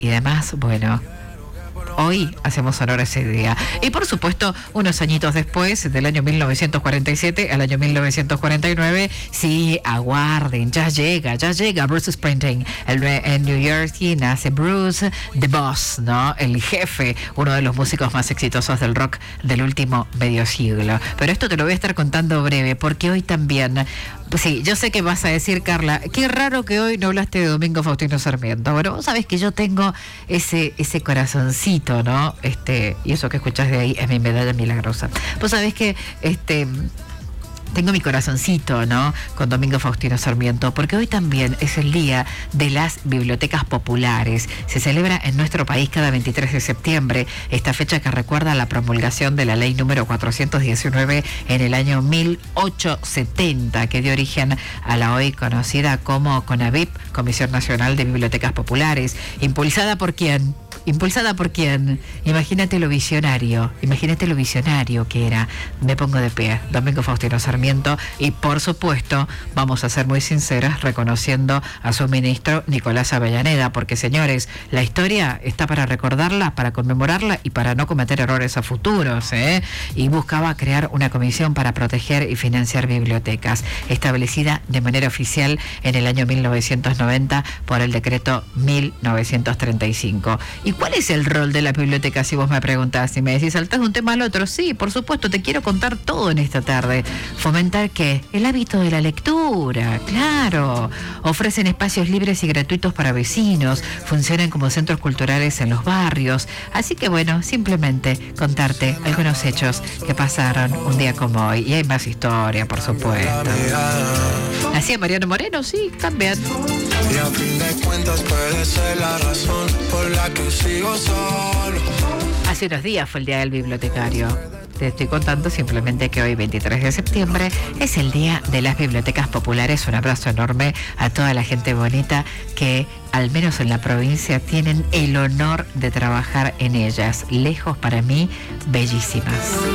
y demás, bueno, hoy hacemos honor a ese día. Y por supuesto, unos añitos después, del año 1947 al año 1949, sí, aguarden, ya llega Bruce Springsteen. En New Jersey nace Bruce, The Boss, ¿no? El jefe, uno de los músicos más exitosos del rock del último medio siglo. Pero esto te lo voy a estar contando breve, porque hoy también... Sí, yo sé que vas a decir, Carla, qué raro que hoy no hablaste de Domingo Faustino Sarmiento. Bueno, vos sabés que yo tengo ese corazoncito, ¿no? Y eso que escuchás de ahí es mi medalla milagrosa. Vos sabés que tengo mi corazoncito, ¿no?, con Domingo Faustino Sarmiento, porque hoy también es el día de las bibliotecas populares. Se celebra en nuestro país cada 23 de septiembre, esta fecha que recuerda la promulgación de la ley número 419 en el año 1870, que dio origen a la hoy conocida como CONABIP, Comisión Nacional de Bibliotecas Populares. ¿Impulsada por quién? Imagínate lo visionario que era. Me pongo de pie, Domingo Faustino Sarmiento, y por supuesto, vamos a ser muy sinceras, reconociendo a su ministro Nicolás Avellaneda, porque señores, la historia está para recordarla, para conmemorarla y para no cometer errores a futuros, y buscaba crear una comisión para proteger y financiar bibliotecas, establecida de manera oficial en el año 1990 por el decreto 1935. ¿Y cuál es el rol de la biblioteca, si vos me preguntás? Si me decís, saltás de un tema al otro. Sí, por supuesto, te quiero contar todo en esta tarde. Fomentar, ¿qué? El hábito de la lectura, claro. Ofrecen espacios libres y gratuitos para vecinos, funcionan como centros culturales en los barrios. Así que bueno, simplemente contarte algunos hechos que pasaron un día como hoy. Y hay más historia, por supuesto. ¿Hacía Mariano Moreno? Sí, también. Y a fin de cuentas puede ser la razón por la que sigo solo. Hace unos días fue el Día del Bibliotecario. Te estoy contando simplemente que hoy, 23 de septiembre, es el Día de las Bibliotecas Populares. Un abrazo enorme a toda la gente bonita que, al menos en la provincia, tienen el honor de trabajar en ellas. Lejos, para mí, bellísimas.